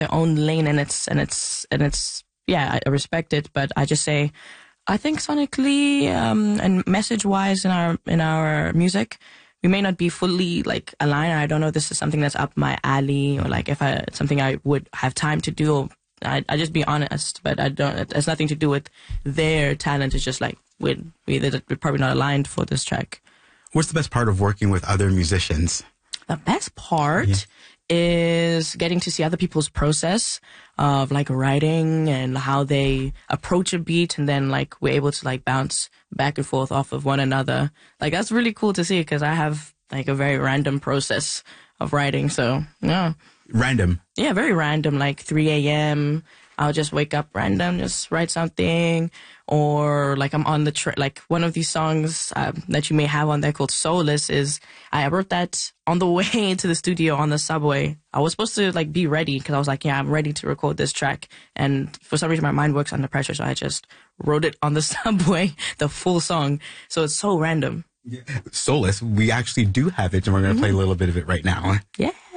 their own lane, and it's yeah, I respect it, but I just say, I think sonically and message wise in our music, we may not be fully like aligned. I don't know if this is something that's up my alley, or like if it's something I would have time to do. I just be honest, but I don't. It has nothing to do with their talent. It's just like we're probably not aligned for this track. What's the best part of working with other musicians? The best part is getting to see other people's process of like writing and how they approach a beat, and then like we're able to like bounce back and forth off of one another. Like that's really cool to see, because I have like a very random process of writing. So yeah. Random? Yeah, very random, like 3 a.m. I'll just wake up random, just write something. Or like I'm on the like one of these songs that you may have on there called Soulless is, I wrote that on the way to the studio on the subway. I was supposed to like be ready, because I was like, yeah, I'm ready to record this track. And for some reason my mind works under pressure, so I just wrote it on the subway, the full song. So it's so random. Soulless, we actually do have it, and we're going to play a little bit of it right now. Yeah.